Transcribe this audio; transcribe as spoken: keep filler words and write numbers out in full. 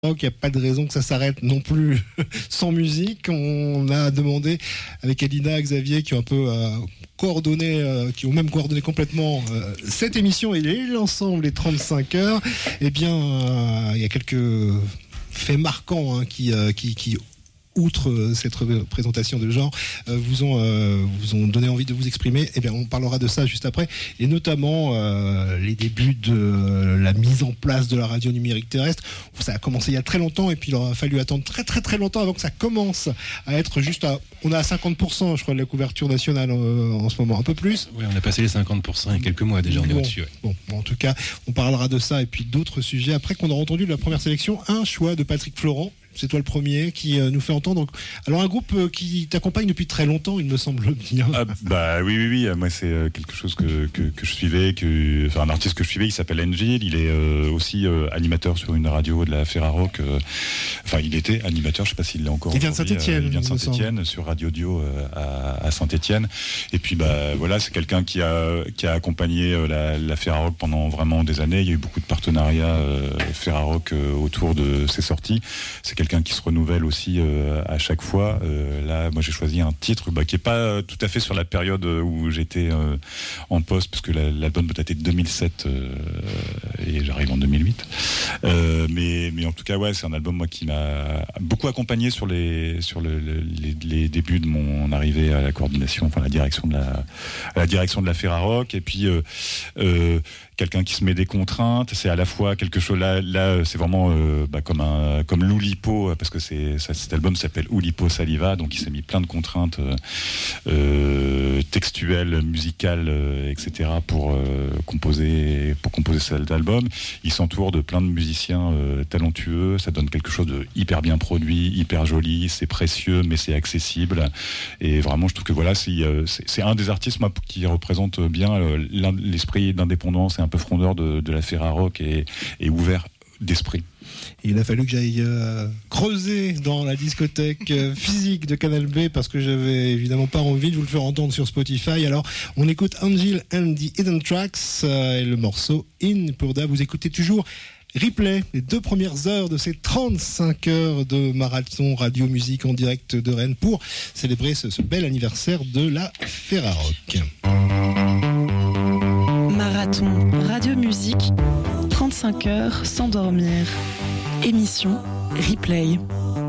Il n'y a pas de raison que ça s'arrête non plus sans musique. On a demandé avec Alina et Xavier qui ont un peu euh, coordonné, euh, qui ont même coordonné complètement euh, cette émission et l'ensemble des trente-cinq heures. Eh bien, euh, il y a quelques faits marquants hein, qui, euh, qui, qui outre cette présentation de genre, euh, vous ont euh, vous ont donné envie de vous exprimer. Eh bien, on parlera de ça juste après, et notamment euh, les débuts de euh, la mise en place de la radio numérique terrestre. Ça a commencé il y a très longtemps, et puis il aura fallu attendre très très très longtemps avant que ça commence à être juste à. On est à cinquante pour cent, je crois, de la couverture nationale euh, en ce moment, un peu plus. Oui, on a passé les cinquante pour cent il y a quelques mois déjà, on est bon, au-dessus. Ouais. Bon, bon, en tout cas, on parlera de ça et puis d'autres sujets après qu'on aura entendu de la première sélection un choix de Patrick Florent. C'est toi le premier qui euh, nous fait entendre. Alors un groupe euh, qui t'accompagne depuis très longtemps, il me semble bien. Ah, bah oui, oui, oui. Moi, c'est euh, quelque chose que, que, que je suivais, que, enfin un artiste que je suivais. Il s'appelle Engil. Il est euh, aussi euh, animateur sur une radio de la Ferrarock. Euh, enfin, il était animateur. Je sais pas s'il l'est encore. Il vient de Saint-Étienne. Euh, il vient de Saint-Étienne sur Radio Dio euh, à, à Saint-Étienne. Et puis, bah voilà, c'est quelqu'un qui a qui a accompagné euh, la, la Ferrarock pendant vraiment des années. Il y a eu beaucoup de partenariats euh, Ferrarock euh, autour de ses sorties. C'est quelqu'un qui se renouvelle aussi euh, à chaque fois. Euh, là, moi, j'ai choisi un titre bah, qui est pas euh, tout à fait sur la période où j'étais euh, en poste, parce que la, l'album peut dater de deux mille sept euh, et j'arrive en deux mille huit. Euh, mais, mais en tout cas, ouais, c'est un album moi qui m'a beaucoup accompagné sur les sur le, le, les, les débuts de mon arrivée à la coordination, enfin la direction de la à la direction de la Ferrarock. Et puis euh, euh, quelqu'un qui se met des contraintes. C'est à la fois quelque chose là, là, c'est vraiment euh, bah, comme un comme l'Oulipo, parce que c'est ça, cet album s'appelle Oulipo Saliva, donc il s'est mis plein de contraintes euh, euh, textuelles, musicales, euh, et cetera pour euh, composer pour composer cet album. Il s'entoure de plein de musiciens euh, talentueux. Ça donne quelque chose de hyper bien produit, hyper joli. C'est précieux, mais c'est accessible. Et vraiment, je trouve que voilà, c'est c'est, c'est un des artistes moi qui représente bien euh, l'esprit d'indépendance et un peu frondeur de, de la Ferrarock et, et ouvert d'esprit. Il a fallu que j'aille euh, creuser dans la discothèque euh, physique de Canal B parce que j'avais évidemment pas envie de vous le faire entendre sur Spotify. Alors on écoute Engil and the Hidden Tracks euh, et le morceau In Purda. Vous écoutez toujours Replay, les deux premières heures de ces trente-cinq heures de marathon radio musique en direct de Rennes pour célébrer ce, ce bel anniversaire de la Ferrarock. Marathon radio musique, trente-cinq heures sans dormir. Émission Replay.